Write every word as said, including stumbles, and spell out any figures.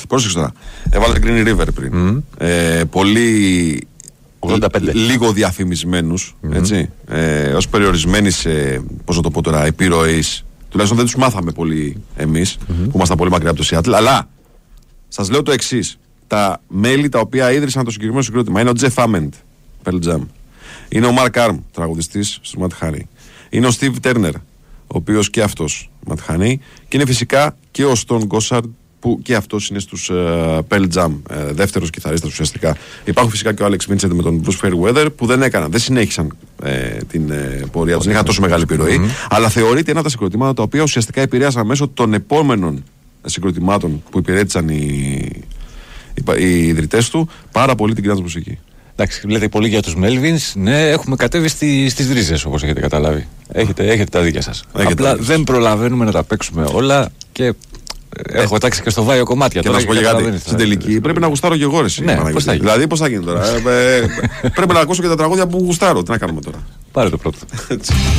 Πρόσεξε τώρα. Έβαλε Green River πριν. Mm. Ε, πολύ. ογδόντα πέντε. Λίγο διαφημισμένους, mm-hmm. έτσι, ε, ως περιορισμένης, ε, πώς να το πω τώρα, επιρροής. Τουλάχιστον δεν τους μάθαμε πολύ εμείς, mm-hmm. που ήμασταν πολύ μακριά από το Seattle. Αλλά σας λέω το εξής. Τα μέλη τα οποία ίδρυσαν το συγκεκριμένο συγκρότημα είναι ο Jeff Ament, Pearl Jam. Είναι ο Mark Arm, τραγουδιστής στους Mad Honey. Είναι ο Steve Turner, ο οποίος και αυτός Mad Honey. Και είναι φυσικά και ο Stone Gossard, που και αυτός είναι στους uh, Pearl Jam, uh, δεύτερος κιθαρίστας ουσιαστικά. Υπάρχουν φυσικά και ο Alex Vincent με τον Bruce Fairweather, που δεν έκαναν, δεν συνέχισαν ε, την ε, πορεία τους, δεν είχαν τόσο μεγάλη επιρροή, mm-hmm. αλλά θεωρείται ένα από τα συγκροτήματα τα οποία ουσιαστικά επηρέασαν μέσω των επόμενων συγκροτημάτων που υπηρέτησαν οι, οι, οι ιδρυτές του πάρα πολύ την grunge μουσική. Εντάξει, λέτε πολύ για τους Melvins. Ναι, έχουμε κατέβει στη, στις ρίζες, όπως έχετε καταλάβει. Έχετε, έχετε τα δίκια σας. Έχετε Απλά δίκια. Δεν προλαβαίνουμε να τα παίξουμε όλα και έχω τάξει και στο βάιο κομμάτια. Και τώρα να σου πω για κάτι. Στην τελική πρέπει να γουστάρω και εγώ, εσύ. Ναι, πώς θα γίνει. Δηλαδή, πώς θα γίνει τώρα. ε, ε, πρέπει να ακούσω και τα τραγούδια που γουστάρω. Τι να κάνουμε τώρα. Πάρε το πρώτο.